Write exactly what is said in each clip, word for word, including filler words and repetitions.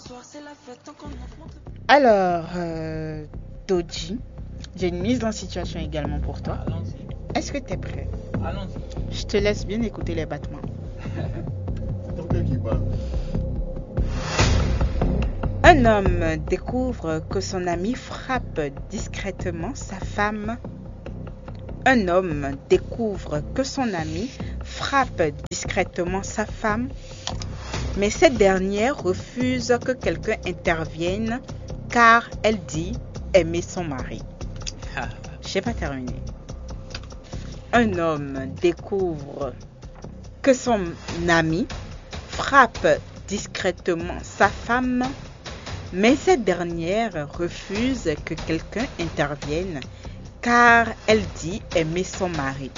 Alors, euh, Doji, j'ai une mise en situation également pour toi. Allons-y. Est-ce que tu es prêt? Allons-y. Je te laisse bien écouter les battements. Un homme découvre que son ami frappe discrètement sa femme. Un homme découvre que son ami frappe discrètement sa femme, mais cette dernière refuse que quelqu'un intervienne car elle dit aimer son mari. Je n'ai pas terminé. Un homme découvre que son ami frappe discrètement sa femme, mais cette dernière refuse que quelqu'un intervienne car elle dit aimer son mari.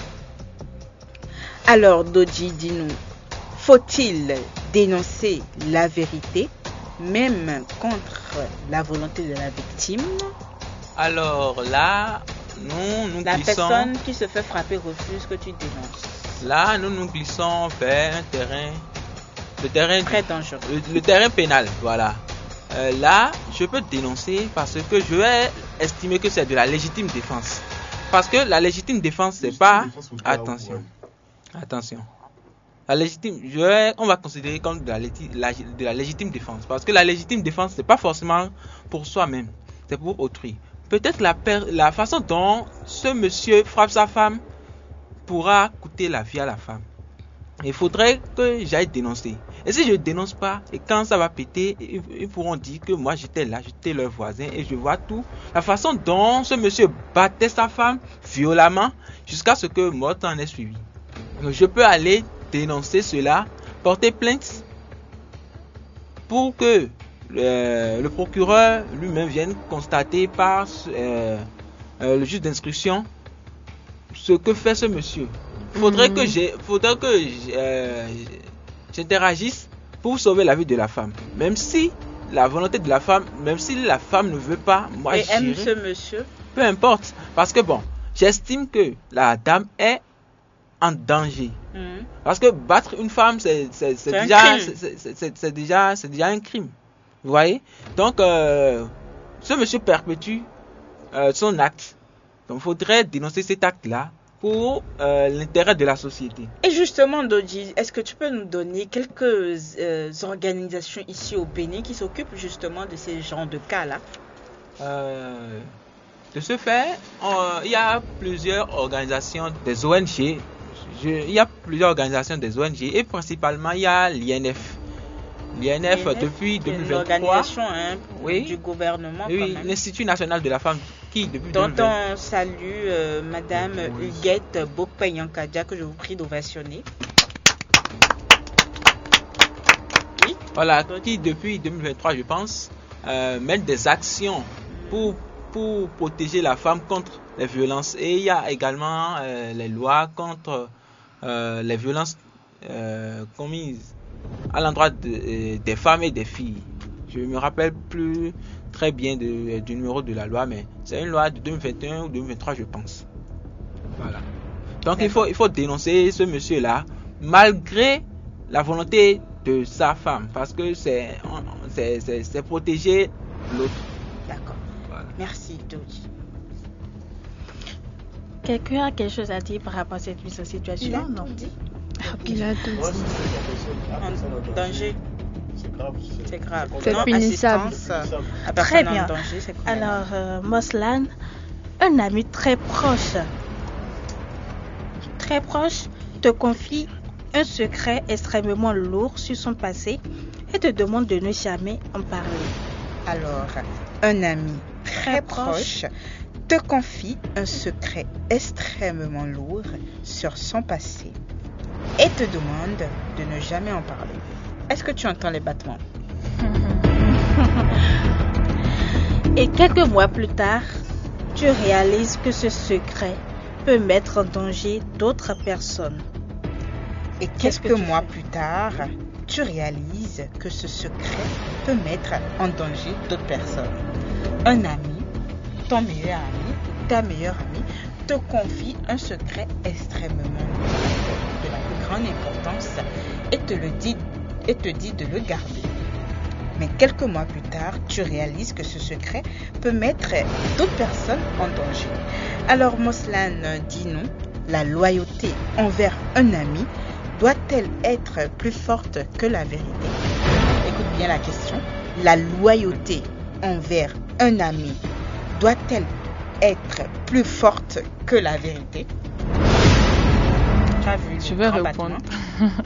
Alors Doji, dis-nous, faut-il dénoncer la vérité même contre la volonté de la victime? Alors là, nous nous La glissons. personne qui se fait frapper refuse que tu dénonces. Là, nous nous glissons vers un terrain, le terrain Très dangereux. Le, le terrain pénal, voilà. Euh, là, je peux dénoncer parce que je vais estimer que c'est de la légitime défense. Parce que la légitime défense, c'est pas... Attention, attention. La légitime, je vais, on va considérer comme de la, la, de la légitime défense. Parce que la légitime défense, c'est pas forcément pour soi-même, c'est pour autrui. Peut-être la, la façon dont ce monsieur frappe sa femme pourra coûter la vie à la femme. Il faudrait que j'aille dénoncer. Et si je ne dénonce pas, et quand ça va péter, ils, ils pourront dire que moi j'étais là, j'étais leur voisin et je vois tout. La façon dont ce monsieur battait sa femme violemment jusqu'à ce que mort en ait suivi. Donc je peux aller dénoncer cela, porter plainte pour que le, le procureur lui-même vienne constater par euh, euh, le juge d'instruction ce que fait ce monsieur. Faudrait mmh. que j'ai, faudrait que euh, j'interagisse pour sauver la vie de la femme. Même si la volonté de la femme, même si la femme ne veut pas, moi et j'irai. aime ce monsieur. Peu importe, parce que bon, j'estime que la dame est en danger. Mmh. Parce que battre une femme, c'est, c'est, c'est, c'est déjà, c'est, c'est, c'est, c'est déjà, c'est déjà un crime. Vous voyez? Donc, euh, ce monsieur perpétue euh, son acte. Donc, il faudrait dénoncer cet acte-là pour euh, l'intérêt de la société. Et justement, Doji, est-ce que tu peux nous donner quelques euh, organisations ici au Bénin qui s'occupent justement de ces genres de cas-là? euh, De ce fait, on, il y a plusieurs organisations des O N G. Je, il y a plusieurs organisations des O N G et principalement il y a l'I N F. L'I N F, depuis deux mille vingt-trois, l'organisation hein, oui, du gouvernement, oui, quand même. l'Institut national de la femme qui depuis dont deux mille vingt... on salue euh, Madame oui. Huguette Bokpayankadia, que je vous prie d'ovationner. Oui. Voilà, qui depuis deux mille vingt-trois, je pense, euh, mène des actions pour pour protéger la femme contre les violences. Et il y a également euh, les lois contre euh, les violences euh, commises à l'endroit de, euh, des femmes et des filles. Je ne me rappelle plus très bien de, du numéro de la loi, mais c'est une loi de deux mille vingt et un ou deux mille vingt-trois, je pense. Voilà. Donc il faut, il faut dénoncer ce monsieur-là, malgré la volonté de sa femme, parce que c'est, c'est, c'est, c'est protéger l'autre. D'accord. Voilà. Merci, Doji. Quelqu'un a quelque chose à dire par rapport à cette mise en situation? Non, non. Dit. Il a tout dit. En danger. C'est grave. C'est grave. C'est non, punissable. Très bien. En danger, c'est alors, euh, Moslan, un ami très proche, très proche, te confie un secret extrêmement lourd sur son passé et te demande de ne jamais en parler. Alors, un ami très proche te confie un secret extrêmement lourd sur son passé et te demande de ne jamais en parler. Est-ce que tu entends les battements? Et quelques mois plus tard, tu réalises que ce secret peut mettre en danger d'autres personnes. Et quelques mois plus tard, tu réalises que ce secret peut mettre en danger d'autres personnes. Un ami, ton meilleur ami, ta meilleure amie, te confie un secret extrêmement de la plus grande importance et te le dit et te dit de le garder. Mais quelques mois plus tard, tu réalises que ce secret peut mettre d'autres personnes en danger. Alors Moslan, dis-nous, la loyauté envers un ami doit-elle être plus forte que la vérité? Écoute bien la question. La loyauté envers un ami doit-elle être plus forte que la vérité? Tu as vu, Je vais grand répondre. battement.